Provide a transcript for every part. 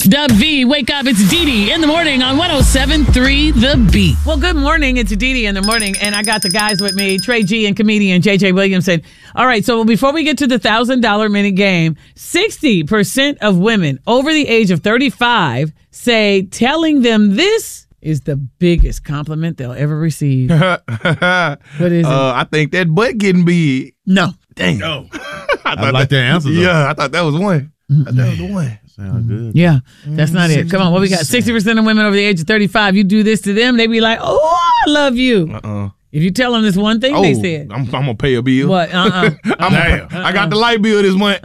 Dub V, wake up. It's Dee Dee in the morning on 107.3 The Beat. Well, good morning. It's Dee Dee in the morning, and I got the guys with me, Trey G and comedian JJ Williamson. All right, so before we get to the $1,000 minute game, 60% of women over the age of 35 say telling them this is the biggest compliment they'll ever receive. What is it? I think that butt getting big. No. Dang. No. I like that answer, though. Yeah, I thought that was one. I thought that was the one. Sounds good. Yeah, that's not it. Come on, what we got? 60% of women over the age of 35, you do this to them, they be like, oh, I love you. If you tell them this one thing they said. I'm going to pay a bill. What? I got the light bill this month.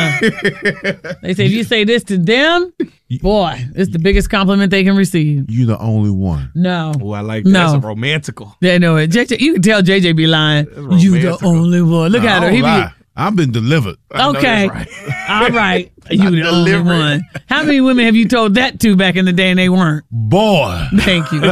They say if you say this to them, boy, it's the biggest compliment they can receive. You the only one. No. Oh, I like that. No. That's a romantical. They know it. JJ, you can tell JJ be lying. You the only one. Look at her. He be, I've been delivered. okay. Right. All right. You the only one. How many women have you told that to back in the day and they weren't? Boy. Thank you.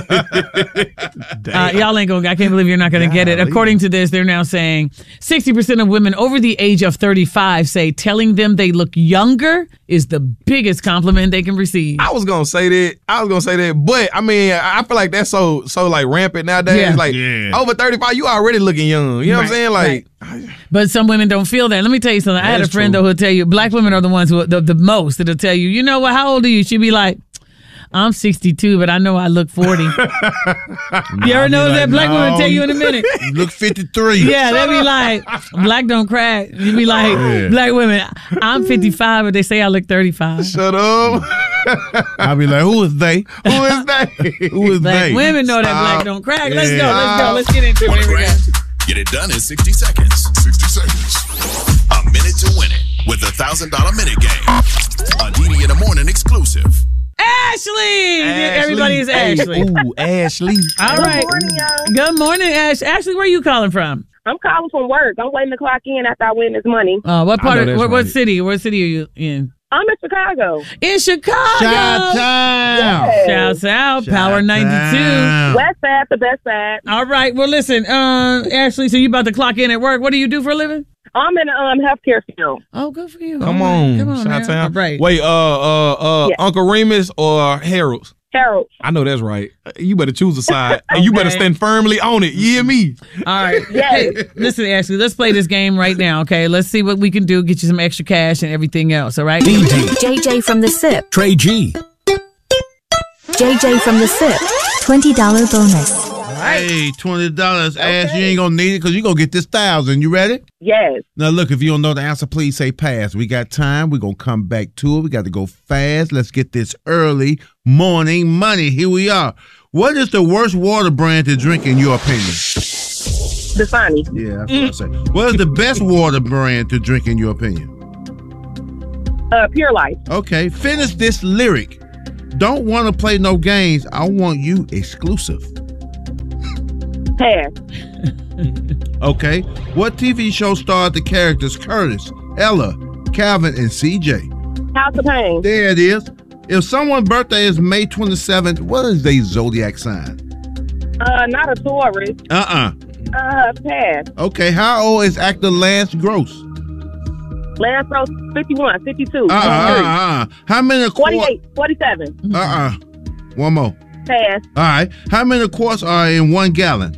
Y'all ain't going to, I can't believe you're not going to get it. According to this, they're now saying 60% of women over the age of 35 say telling them they look younger is the biggest compliment they can receive. I was going to say that. But, I mean, I feel like that's so like rampant nowadays. Yeah. Like, over 35, you already looking young. You know what I'm saying? Like, but some women don't feel that. Let me tell you something. I had a friend, though, who'll tell you, black women are the ones who the most that'll tell you, you know what, how old are you? She'd be like, I'm 62, but I know I look 40. You ever know that? Black women tell you in a minute. You look 53. Yeah, they'll be like, black don't crack. You'd be like, black women, I'm 55, but they say I look 35. Shut up. I'll be like, who is they? Who is they? Who is Black they? women know that black don't crack. Let's go. Let's get into it. Here we go. Get it done in 60 seconds. 60 seconds. A minute to win it with the $1,000 minute game. A Dee Dee in the morning exclusive. Ashley! Everybody is Ashley. Ooh, Ashley. All right. Good morning, y'all. Good morning, Ash. Ashley, where are you calling from? I'm calling from work. I'm waiting to clock in after I win this money. What part of what right. city? What city are you in? I'm in Chicago. In Chicago. Shout-town. Shouts out. Power 92. West side, the best side. All right. Well, listen, Ashley, so you about to clock in at work. What do you do for a living? I'm in the healthcare field. Oh, good for you. Come All on. right. Come on, man. Shout-town. All right. Wait, Uncle Remus or Harold's? Harold. I know that's right. You better choose a side. And you better stand firmly on it. You hear me? All right. Yes. Hey, listen, Ashley, let's play this game right now, okay? Let's see what we can do, get you some extra cash and everything else, all right? JJ from the SIP. Trey G. JJ from the SIP. $20 bonus. Hey, $20. Ash, you ain't going to need it because you're going to get this 1,000. You ready? Yes. Now, look, if you don't know the answer, please say pass. We got time. We're going to come back to it. We got to go fast. Let's get this early morning money. Here we are. What is the worst water brand to drink in your opinion? Dasani. Yeah, that's what I say. What is the best water brand to drink in your opinion? Pure Life. Okay, finish this lyric. Don't want to play no games. I want you exclusive. Pass. Okay, what TV show starred the characters Curtis, Ella, Calvin, and CJ? House of Pain. There it is. If someone's birthday is May 27th, what is their zodiac sign? Not a Taurus. Pass. Okay, how old is actor Lance Gross? Last row 51, 52. How many quarts? 48, 47. One more. Pass. All right. How many quarts are in 1 gallon?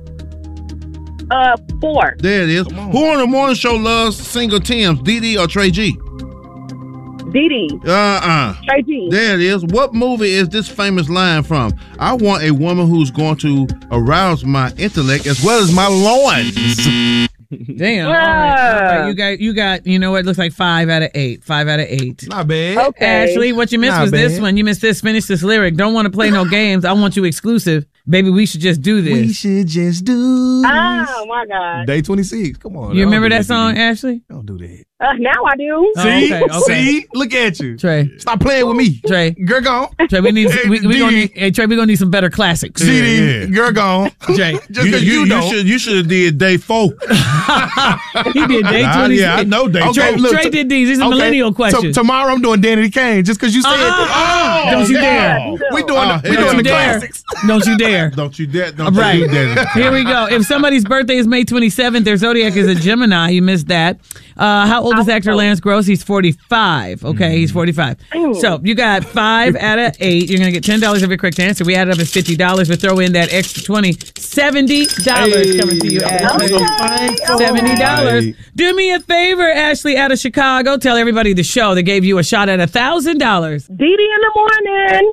4. There it is. Who on the morning show loves single Tims, Dee Dee or Trey G? Dee Dee. Trey G. There it is. What movie is this famous line from? I want a woman who's going to arouse my intellect as well as my loins. Damn. All right. You got, you know what? It looks like 5 out of 8. 5 out of 8. Not bad. Okay. Ashley, what you missed Not was this bad. one. You missed this. Finish this lyric. Don't want to play no games. I want you exclusive. Baby, we should just do this. We should just do Oh, my God. Day 26. Come on. You remember Don't do that song, Ashley? Don't do that. Now I do. Oh, See? okay. See? Look at you. Trey. Stop playing with me. Trey. Girl gone. Trey, we need we gonna need Trey, we gonna need some better classics. CD. Girl gone. Jay. Just because you don't. You should have did day 4. He did day 26. Yeah, I know day Okay, 4. look, Trey did these. These are millennial questions. Tomorrow I'm doing Danny Kane just because you said that. Don't you dare. We doing the Don't you dare. classics. Don't you dare. Don't you dare. Don't Right. you dare. Here we go. If somebody's birthday is May 27th, their zodiac is a Gemini. You missed that. How old is actor Lance Gross? He's 45. Okay, he's 45. So you got 5 out of 8. You're going to get $10 of your correct answer. We added up as $50. We throw in that extra 20. $70 coming to you, Ashley. $70. Do me a favor, Ashley, out of Chicago. Tell everybody the show that gave you a shot at $1,000. Dee Dee in the morning.